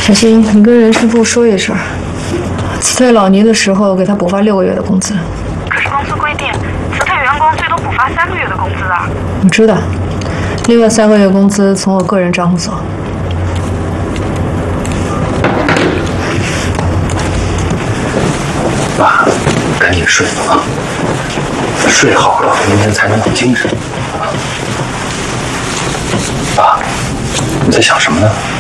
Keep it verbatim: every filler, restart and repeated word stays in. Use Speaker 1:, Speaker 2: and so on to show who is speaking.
Speaker 1: 小新，你跟人事部说一声，辞退老倪的时候给他补发六个月的工资。
Speaker 2: 可是公司规定，辞退员工最多补发三个月的工资啊。
Speaker 1: 我知道，另外三个月工资从我个人账户走。
Speaker 3: 爸，赶紧睡吧啊！睡好了，明天才能有精神。爸，你在想什么呢？